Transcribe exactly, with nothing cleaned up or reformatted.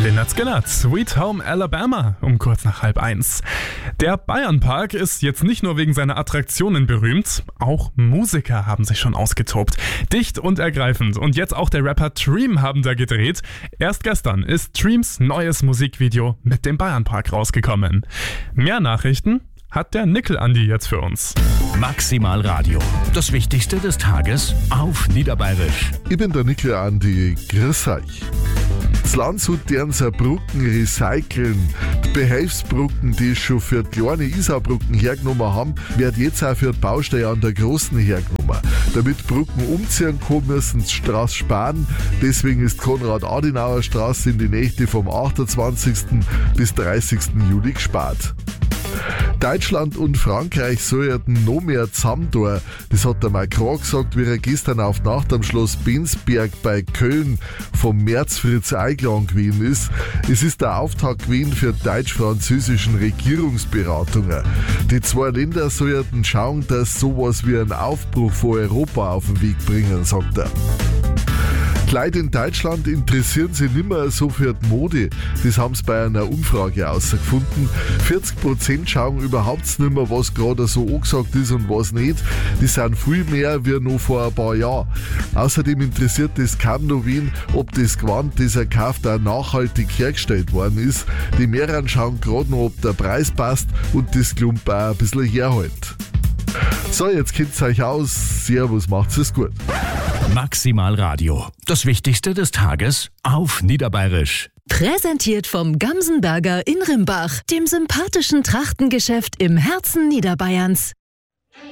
Lynyrd Skynyrd, Sweet Home Alabama, um kurz nach halb eins. Der Bayernpark ist jetzt nicht nur wegen seiner Attraktionen berühmt, auch Musiker haben sich schon ausgetobt. Dicht und ergreifend. Und jetzt auch der Rapper Treem haben da gedreht. Erst gestern ist Treems neues Musikvideo mit dem Bayernpark rausgekommen. Mehr Nachrichten hat der Nickel-Andi jetzt für uns. Maximal Radio. Das Wichtigste des Tages auf Niederbayerisch. Ich bin der Nickel-Andi. Grüß euch. Das Landshut deren Saarbrücken recyceln. Die Behelfsbrücken, die schon für die kleine Isarbrücken hergenommen haben, werden jetzt auch für die Baustelle an der großen hergenommen. Damit Brücken umziehen können, müssen sie Straße sparen. Deswegen ist Konrad-Adenauer-Straße in die Nächte vom achtundzwanzigsten bis dreißigsten Juli gespart. Deutschland und Frankreich sollten noch mehr zusammen tun. Das hat der Macron gesagt, wie er gestern auf Nacht am Schloss Bensberg bei Köln vom Märzfritz eingeladen gewesen ist. Es ist der Auftakt gewesen für deutsch-französischen Regierungsberatungen. Die zwei Länder sollten schauen, dass sowas wie einen Aufbruch von Europa auf den Weg bringen, sagt er. Die Leute in Deutschland interessieren sich nicht mehr so für die Mode. Das haben sie bei einer Umfrage herausgefunden. vierzig Prozent schauen überhaupt nicht mehr, was gerade so angesagt ist und was nicht. Das sind viel mehr wie noch vor ein paar Jahren. Außerdem interessiert das kaum noch wen, ob das Gewand, das er kauft, auch nachhaltig hergestellt worden ist. Die mehreren schauen gerade noch, ob der Preis passt und das Klump auch ein bisschen herhält. So, jetzt kennt ihr euch aus. Servus, macht's es gut. Maximal Radio. Das Wichtigste des Tages auf Niederbayerisch. Präsentiert vom Gamsenberger in Rimbach, dem sympathischen Trachtengeschäft im Herzen Niederbayerns.